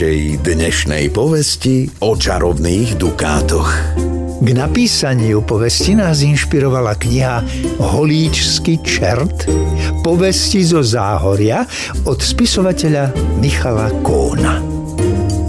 dnešnej povesti o čarovných dukátoch. K napísaniu povesti nás inšpirovala kniha Holíčský čert, povesti zo Záhoria od spisovateľa Michala Kóna.